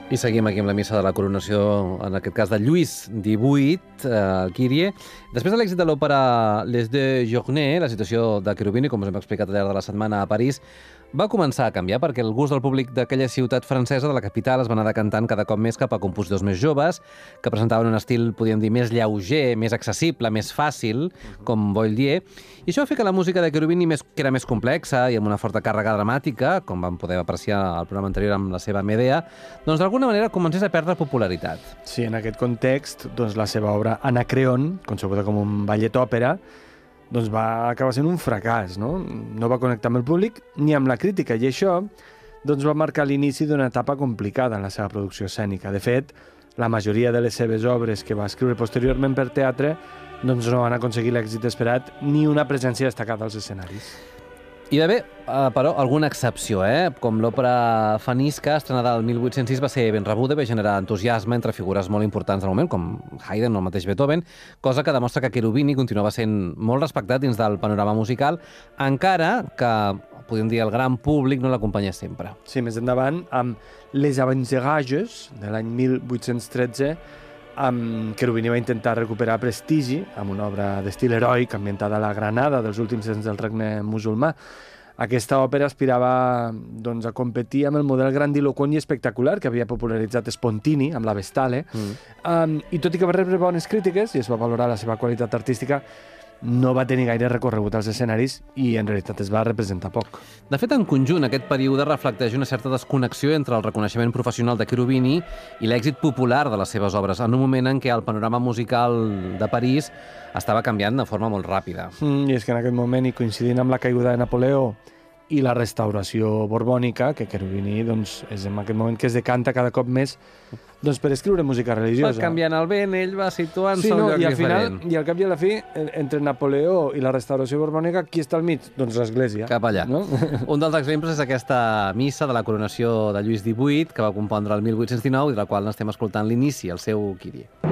I seguim aquí amb la missa de la coronació, en aquest cas de Lluís XVIII, el Kyrie. Després de l'èxit de l'òpera Les Deux Journées, la situació de Cherubini, com us hem explicat al llarg de la setmana a París, va començar a canviar perquè el gust del públic d'aquella ciutat francesa, de la capital, es va anar decantant cada cop més cap a compositors més joves, que presentaven un estil, podríem dir, més lleuger, més accessible, més fàcil, com Boieldier. I això va fer que la música de Cherubini, que era més complexa i amb una forta càrrega dramàtica, com vam poder apreciar al programa anterior amb la seva Medea, doncs d'alguna manera comencés a perdre popularitat. Sí, en aquest context, doncs, la seva obra Anacreon, concebuda com un ballet òpera, doncs va acabar sent un fracàs, no? No va connectar amb el públic ni amb la crítica, i això doncs, va marcar l'inici d'una etapa complicada en la seva producció escènica. De fet, la majoria de les seves obres que va escriure posteriorment per teatre doncs no van aconseguir l'èxit esperat ni una presència destacada als escenaris. Hi va haver, però, alguna excepció, com l'òpera Fanisca, estrenada el 1806, va ser ben rebuda i va generar entusiasme entre figures molt importants del moment, com Haydn o el mateix Beethoven, cosa que demostra que Cherubini continuava sent molt respectat dins del panorama musical, encara que, podríem dir, el gran públic no l'acompanyés sempre. Sí, més endavant, amb Les Aventserages, de l'any 1813, Cherubini va intentar recuperar prestigi amb una obra d'estil heroic ambientada a la Granada dels últims anys del regne musulmà. Aquesta òpera aspirava doncs, a competir amb el model grandiloquent i espectacular que havia popularitzat Spontini amb la Vestale, i tot i que va rebre bones crítiques i es va valorar la seva qualitat artística, no va tenir gaire recorregut als escenaris i en realitat es va representar poc. De fet, en conjunt, aquest període reflecteix una certa desconnexió entre el reconeixement professional de Cherubini i l'èxit popular de les seves obres, en un moment en què el panorama musical de París estava canviant de forma molt ràpida. I és que en aquest moment, i coincidint amb la caiguda de Napoleó i la restauració borbònica, que Cherubini doncs, és en aquest moment que es decanta cada cop més doncs, per escriure música religiosa. Va canviant el vent, ell va situant-se a un lloc i al diferent. Final, i al cap i a la fi, entre Napoleó i la restauració borbònica, qui està al mig? Doncs l'Església. Cap allà. No? Un dels exemples és aquesta missa de la coronació de Lluís XVIII, que va compondre el 1819 i de la qual n'estem escoltant l'inici, el seu Kyrie.